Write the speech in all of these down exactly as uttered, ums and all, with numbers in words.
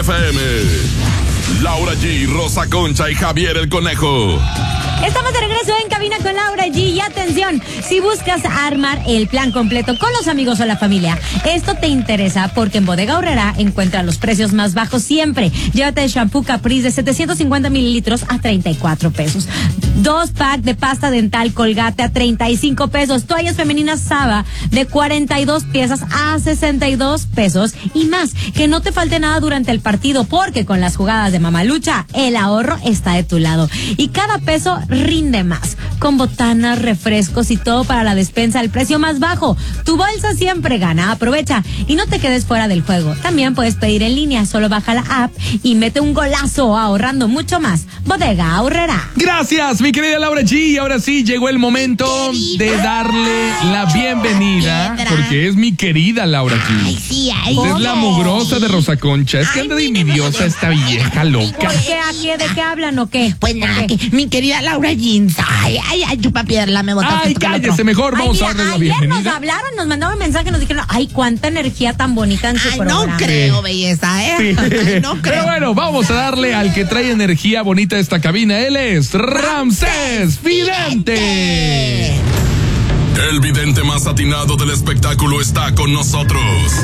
F M. Laura G, Rosa Concha y Javier el Conejo. Estamos de regreso en Cabina con Laura G. Y atención, si buscas armar el plan completo con los amigos o la familia, esto te interesa porque en Bodega Aurrerá encuentra los precios más bajos siempre. Llévate el shampoo Caprice de setecientos cincuenta mililitros a treinta y cuatro pesos. Dos pack de pasta dental Colgate a treinta y cinco pesos. Toallas femeninas Saba de cuarenta y dos piezas a sesenta y dos pesos. Y más, que no te falte nada durante el partido porque con las jugadas de Mamalucha, el ahorro está de tu lado. Y cada peso rinde más, con botanas, refrescos y todo para la despensa al precio más bajo. Tu bolsa siempre gana, aprovecha y no te quedes fuera del juego. También puedes pedir en línea, solo baja la app y mete un golazo ahorrando mucho más. Bodega Aurrerá. Gracias, mi querida Laura G. Y ahora sí, llegó el momento de darle la bienvenida, porque es mi querida Laura G. Ay, sí, ay. Usted es la mugrosa de Rosa Concha. Es que anda de envidiosa esta vieja loca. ¿Por qué? ¿A qué? ¿De qué hablan o qué? Pues nada, que mi querida Laura Jeans. Ay, ay, ay, chupapiedra, me botaste. Ay, cállese, mejor Ay, vamos mira, a darle la ayer nos bienvenida. hablaron, nos mandaron un mensaje, nos dijeron, ay, cuánta energía tan bonita en su Ay, programa. no creo, belleza, ¿eh? Sí. Ay, no creo. Pero bueno, vamos a darle al que trae energía bonita a esta cabina. Él es Ramsés Vidente. El vidente más atinado del espectáculo está con nosotros.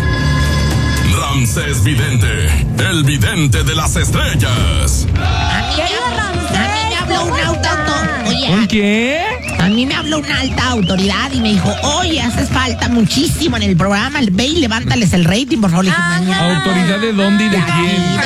Ramsés Vidente, el vidente de las estrellas. Querido Ramsés, A mí me habló ¿cómo una estás? auto. Oye, ¿Con qué? a mí me habló una alta autoridad y me dijo, oye, haces falta muchísimo en el programa. Ve y levántales el rating, por favor. Le dije, Ajá. mañana. ¿Autoridad de dónde y de quién?